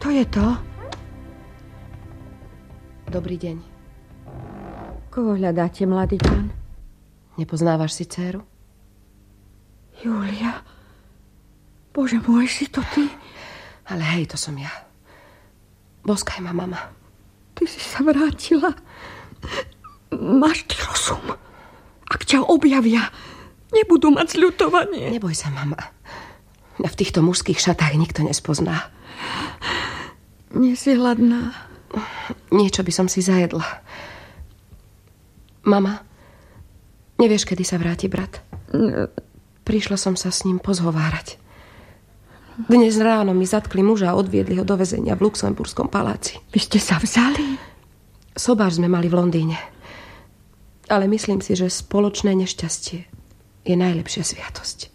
Kto je to? Dobrý deň. Koho hľadáte, mladý pán? Nepoznávaš si dcéru? Julia. Bože môj, si to ty? Ale hej, to som ja. Boskaj ma, mama. Ty si sa vrátila. Máš ty rozum. Ak ťa objavia, nebudú mať zľutovanie. Neboj sa, mama. Mňa v týchto mužských šatách nikto nespozná. Nie si hladná? Niečo by som si zajedla. Mama, nevieš, kedy sa vráti brat? Prišla som sa s ním pozhovárať. Dnes ráno mi zatkli muža a odviedli ho do väzenia v Luxemburskom paláci. Vy ste sa vzali? Sobáš sme mali v Londýne. Ale myslím si, že spoločné nešťastie je najlepšia sviatosť.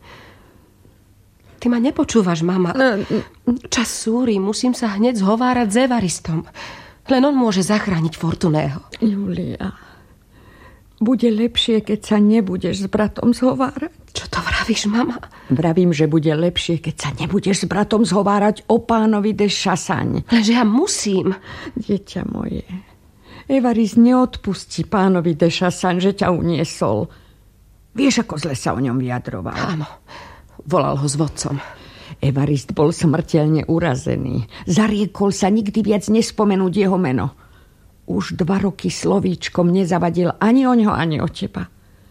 Ty ma nepočúvaš, mama. Čas súri, musím sa hneď zhovárať s Evaristom. Len on môže zachrániť Fortuného. Julia, bude lepšie, keď sa nebudeš s bratom zhovárať. Čo to vravíš, mama? Vravím, že bude lepšie, keď sa nebudeš s bratom zhovárať o pánovi de Chassagne. Lenže ja musím. Dieťa moje, Evarist neodpustí pánovi de Chassagne, že ťa uniesol. Vieš, ako zle sa o ňom vyjadroval? Áno, volal ho s vodcom. Evarist bol smrteľne urazený. Zariekol sa nikdy viac nespomenúť jeho meno. Už 2 roky slovíčkom nezavadil ani o ňo, ani o teba.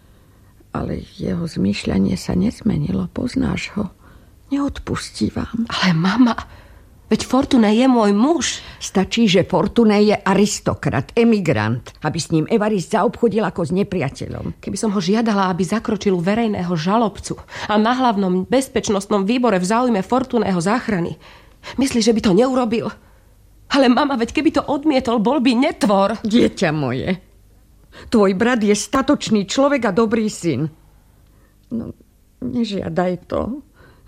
Ale jeho zmýšľanie sa nezmenilo, poznáš ho. Neodpustí vám. Ale mama, veď Fortuné je môj muž. Stačí, že Fortuné je aristokrat, emigrant, aby s ním Evarist zaobchodil ako s nepriateľom. Keby som ho žiadala, aby zakročil u verejného žalobcu a na hlavnom bezpečnostnom výbore v záujme Fortuného záchrany, myslíš, že by to neurobil? Ale mama, veď keby to odmietol, bol by netvor. Dieťa moje, tvoj brat je statočný človek a dobrý syn. No, nežiadaj to.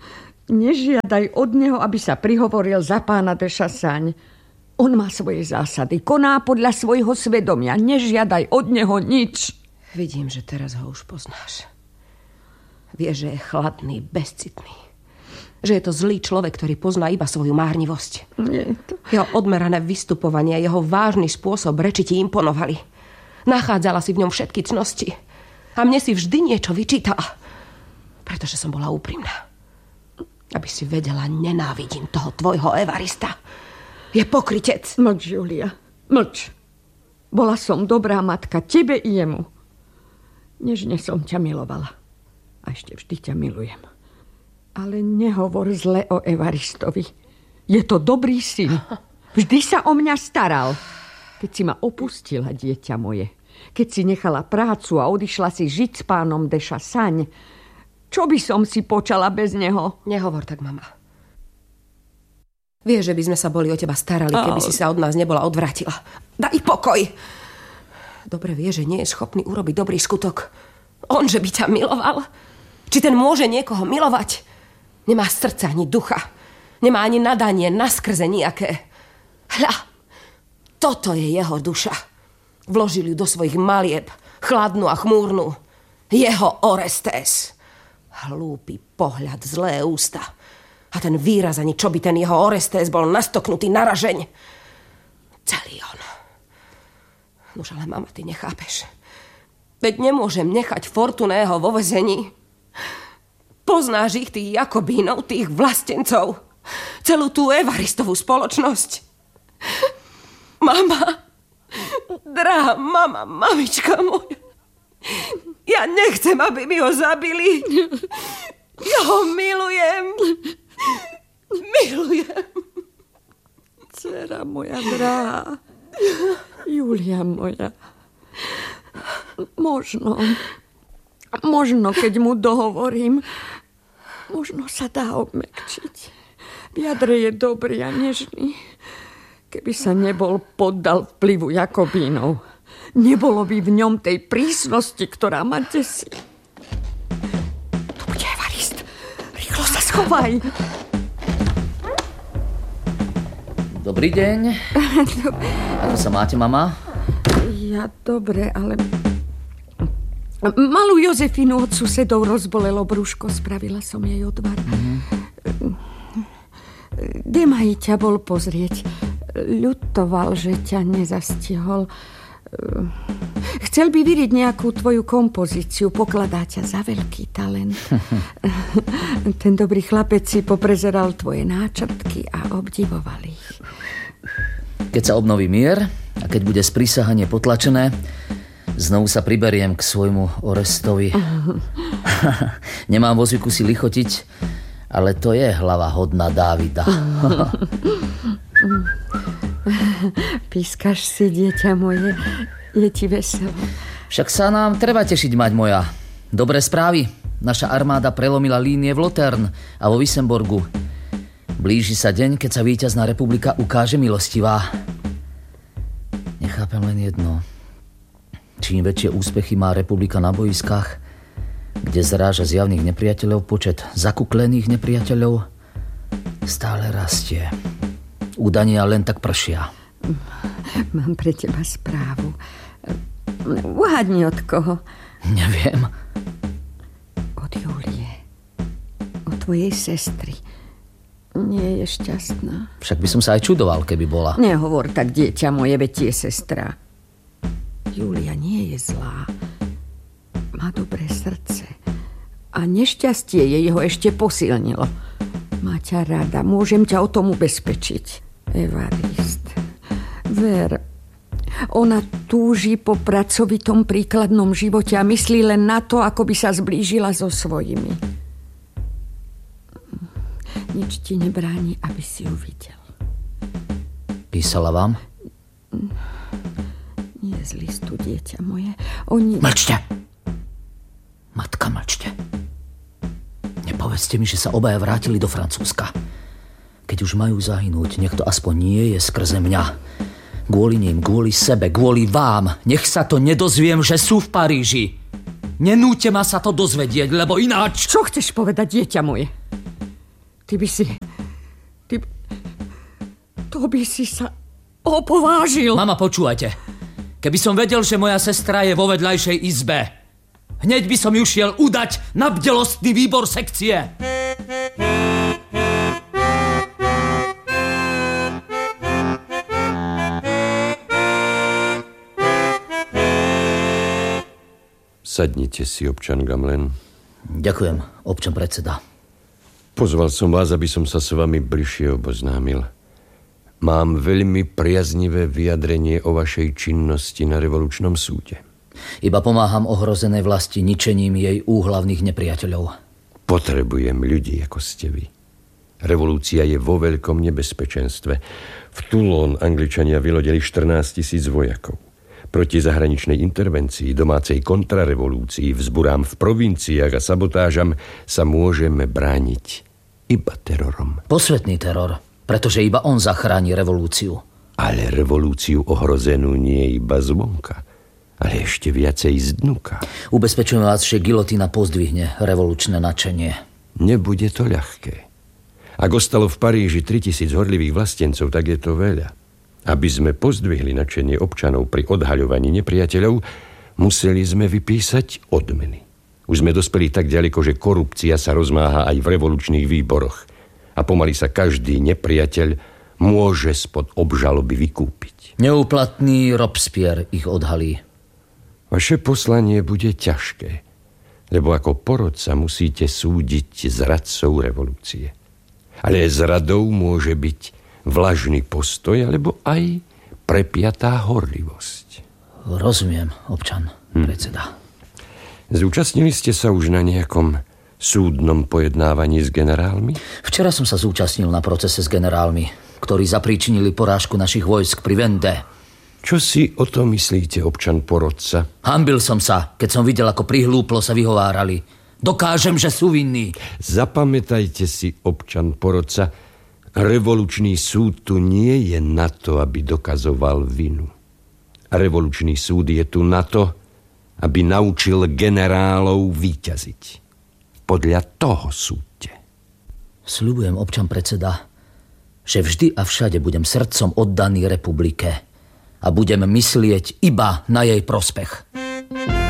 Nežiadaj od neho, aby sa prihovoril za pána de Chassagne. On má svoje zásady, koná podľa svojho svedomia. Nežiadaj od neho nič. Vidím, že teraz ho už poznáš. Vieš, že je chladný, bezcitný. Že je to zlý človek, ktorý pozná iba svoju márnivosť. Jeho odmerané vystupovanie, jeho vážny spôsob reči ti imponovali. Nachádzala si v ňom všetky cnosti. A mne si vždy niečo vyčítala. Pretože som bola úprimná. Aby si vedela, nenávidím toho tvojho Evarista. Je pokrytec. Mlč, Julia, mlč. Bola som dobrá matka tebe i jemu. Nežne som ťa milovala. A ešte vždy ťa milujem. Ale nehovor zle o Evaristovi. Je to dobrý syn. Vždy sa o mňa staral. Keď si ma opustila, dieťa moje, keď si nechala prácu a odišla si žiť s pánom de Chassagne, čo by som si počala bez neho? Nehovor tak, mama. Vieš, že by sme sa boli o teba starali, keby si sa od nás nebola odvrátila. Daj pokoj! Dobre vieš, že nie je schopný urobiť dobrý skutok. On, že by ťa miloval? Či ten môže niekoho milovať? Nemá srdca ani ducha. Nemá ani nadanie naskrze nejaké. Hľa, toto je jeho duša. Vložil ju do svojich malieb, chladnú a chmúrnu. Jeho Orestes. Hlúpy pohľad, zlé ústa. A ten výraz, ani čo by ten jeho Orestes bol nastoknutý na ražeň. Celý on. Nuž, ale mama, ty nechápeš. Veď nemôžem nechať Fortuného vo väzení. Poznáš ich, tých Jakobínov, tých vlastencov. Celú tú Evaristovú spoločnosť. Mama, drahá mama, mamička moja. Ja nechcem, aby mi ho zabili. Ja ho milujem. Milujem. Dcera moja drahá. Julia moja. Možno, keď mu dohovorím, možno sa dá obmekčiť. V jadre je dobrý a nežný. Keby sa nebol poddal vplyvu Jakobínov, nebolo by v ňom tej prísnosti, ktorá ma desí. Tu bude Evarist. Rýchlo sa schovaj. Dobrý deň. Ako sa máte, mama? Ja dobre, ale... Malú Jozefínu od susedov rozbolelo brúško. Spravila som jej odvar. Demaj ťa bol pozrieť. Ľutoval, že ťa nezastihol. Chcel by vyriť nejakú tvoju kompozíciu. Pokladá ťa za veľký talent. Ten dobrý chlapec si poprezeral tvoje náčrtky a obdivoval ich. Keď sa obnoví mier a keď bude sprísahanie potlačené, znovu sa priberiem k svojmu Orestovi. Nemám vo zvyku si lichotiť, ale to je hlava hodná Dávida. Pískaš si, dieťa moje, je ti veselo. Však sa nám treba tešiť, mať moja. Dobré správy. Naša armáda prelomila línie v Lotern a vo Wissemborgu. Blíži sa deň, keď sa víťazná republika ukáže milostivá. Nechápem len jedno. Čím väčšie úspechy má republika na boiskách, kde zráža zjavných nepriateľov, počet zakuklených nepriateľov stále rastie. Údania len tak pršia. Mám pre teba správu. Uhádni od koho? Neviem. Od Julie. Od tvojej sestry. Nie je šťastná. Však by som sa aj čudoval, keby bola. Nehovor tak, dieťa moje, veď je sestra. Julia nie je zlá. Má dobré srdce. A nešťastie jeho ešte posilnilo. Má ťa rada, môžem ťa o tom ubezpečiť. Evarist. Ver, ona túži po pracovitom príkladnom živote a myslí len na to, ako by sa zblížila so svojimi. Nič ti nebráni, aby si ju videl. Písala vám? Nie z listu, dieťa moje. Oni... Mlčte! Matka, mlčte. Nepovedzte mi, že sa obaja vrátili do Francúzska. Keď už majú zahynúť, nech to aspoň nie je skrze mňa. Kvôli ním, kvôli sebe, kvôli vám. Nech sa to nedozviem, že sú v Paríži. Nenúďte ma sa to dozvedieť, lebo ináč... Čo chceš povedať, dieťa moje? Ty by si... To by si sa opovážil. Mama, počúvajte. Keby som vedel, že moja sestra je vo vedľajšej izbe, hneď by som ju šiel udať na bdelostný výbor sekcie. Sadnite si, občan Gamelin. Ďakujem, občan predseda. Pozval som vás, aby som sa s vami bližšie oboznámil. Mám veľmi priaznivé vyjadrenie o vašej činnosti na revolučnom súde. Iba pomáham ohrozenej vlasti ničením jej úhlavných nepriateľov. Potrebujem ľudí, ako ste vy. Revolúcia je vo veľkom nebezpečenstve. V Toulon Angličania vylodili 14 000 vojakov. Proti zahraničnej intervencii, domácej kontrarevolúcii, vzburám v provinciách a sabotážam sa môžeme brániť iba terorom. Posvetný teror, pretože iba on zachráni revolúciu. Ale revolúciu ohrozenú nie iba zvonka, ale ešte viacej zdnuka. Ubezpečujem vás, že gilotína pozdvihne revolučné nadšenie. Nebude to ľahké. Ak ostalo v Paríži 3000 horlivých vlastencov, tak je to veľa. Aby sme pozdvihli nadšenie občanov pri odhaľovaní nepriateľov, museli sme vypísať odmeny. Už sme dospeli tak ďaleko, že korupcia sa rozmáha aj v revolučných výboroch. A pomaly sa každý nepriateľ môže spod obžaloby vykúpiť. Neúplatný Robespierre ich odhalí. Vaše poslanie bude ťažké, lebo ako porodca musíte súdiť zradcov revolúcie. Ale zradou môže byť vlažný postoj, alebo aj prepiatá horlivosť. Rozumiem, občan predseda. Zúčastnili ste sa už na nejakom súdnom pojednávaní s generálmi? Včera som sa zúčastnil na procese s generálmi, ktorí zapríčinili porážku našich vojsk pri Vendée. Čo si o to myslíte, občan porodca? Hanbil som sa, keď som videl, ako prihlúplo sa vyhovárali. Dokážem, že sú vinní. Zapamätajte si, občan porodca, revolučný súd tu nie je na to, aby dokazoval vinu. Revolučný súd je tu na to, aby naučil generálov víťaziť. Podľa toho súďte. Sľubujem, občan predseda, že vždy a všade budem srdcom oddaný republike a budem myslieť iba na jej prospech.